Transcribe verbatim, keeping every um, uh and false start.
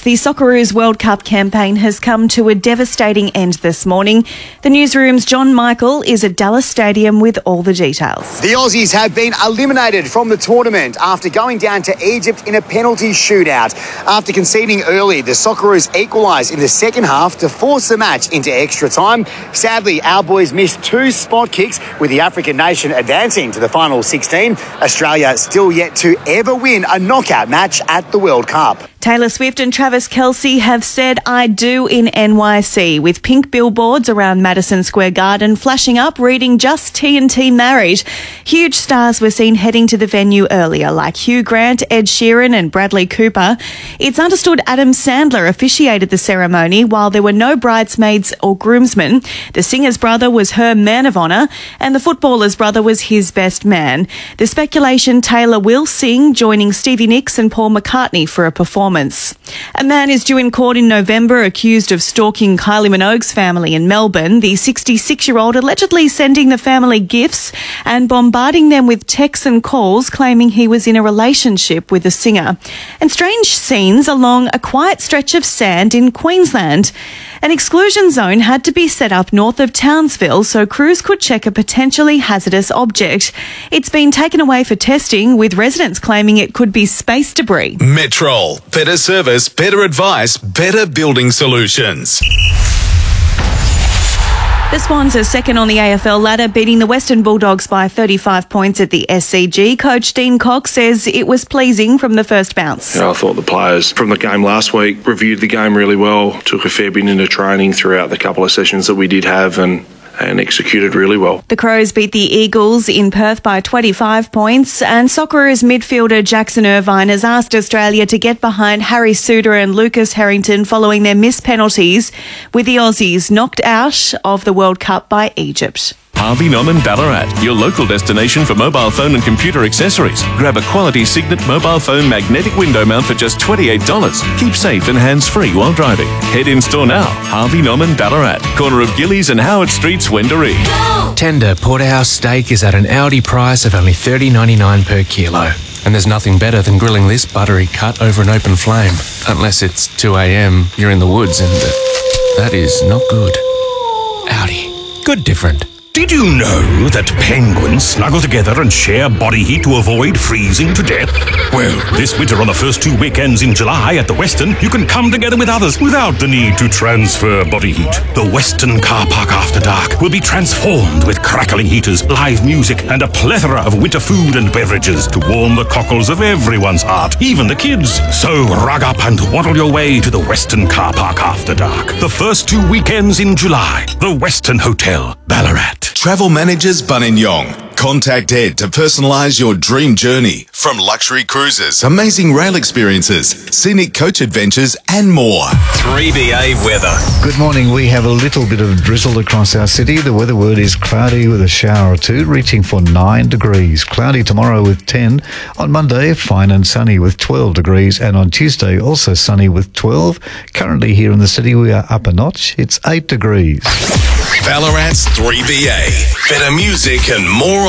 The Socceroos World Cup campaign has come to a devastating end this morning. The newsroom's John Michael is at Dallas Stadium with all the details. The Aussies have been eliminated from the tournament after going down to Egypt in a penalty shootout. After conceding early, the Socceroos equalised in the second half to force the match into extra time. Sadly, our boys missed two spot kicks, with the African nation advancing to the final sixteen. Australia still yet to ever win a knockout match at the World Cup. Taylor Swift and Travis Kelce have said "I do" in N Y C, with pink billboards around Madison Square Garden flashing up reading "Just T N T Married." Huge stars were seen heading to the venue earlier, like Hugh Grant, Ed Sheeran and Bradley Cooper. It's understood Adam Sandler officiated the ceremony while there were no bridesmaids or groomsmen. The singer's brother was her man of honour and the footballer's brother was his best man. The speculation Taylor will sing, joining Stevie Nicks and Paul McCartney for a performance. A man is due in court in November accused of stalking Kylie Minogue's family in Melbourne. The sixty-six-year-old allegedly sending the family gifts and bombarding them with texts and calls claiming he was in a relationship with the singer. And strange scenes along a quiet stretch of sand in Queensland. An exclusion zone had to be set up north of Townsville so crews could check a potentially hazardous object. It's been taken away for testing, with residents claiming it could be space debris. Metrol. Better service, better advice, better building solutions. The Swans are second on the A F L ladder, beating the Western Bulldogs by thirty-five points at the S C G. Coach Dean Cox says it was pleasing from the first bounce. Yeah, I thought the players from the game last week reviewed the game really well, took a fair bit into training throughout the couple of sessions that we did have, and and executed really well. The Crows beat the Eagles in Perth by twenty-five points, and Socceroos midfielder Jackson Irvine has asked Australia to get behind Harry Suter and Lucas Harrington following their missed penalties, with the Aussies knocked out of the World Cup by Egypt. Harvey Norman Ballarat, your local destination for mobile phone and computer accessories. Grab a quality Signet mobile phone magnetic window mount for just twenty-eight dollars. Keep safe and hands-free while driving. Head in store now. Harvey Norman Ballarat, corner of Gillies and Howard Streets, Wendouree. Tender porterhouse steak is at an Audi price of only thirty dollars ninety-nine per kilo. And there's nothing better than grilling this buttery cut over an open flame. Unless it's two a.m, you're in the woods, and uh, that is not good. Audi. Good different. Did you know that penguins snuggle together and share body heat to avoid freezing to death? Well, this winter on the first two weekends in July at the Westin, you can come together with others without the need to transfer body heat. The Westin Car Park After Dark will be transformed with crackling heaters, live music, and a plethora of winter food and beverages to warm the cockles of everyone's heart, even the kids. So rug up and waddle your way to the Westin Car Park After Dark. The first two weekends in July. The Westin Hotel, Ballarat. Travel Managers Buninyong. Contact Ed to personalise your dream journey. From luxury cruises, amazing rail experiences, scenic coach adventures and more. three B A weather. Good morning. We have a little bit of drizzle across our city. The weather word is cloudy with a shower or two, reaching for nine degrees. Cloudy tomorrow with ten. On Monday, fine and sunny with twelve degrees. And on Tuesday, also sunny with twelve. Currently here in the city, we are up a notch. It's eight degrees. Ballarat's three B A. Better music and more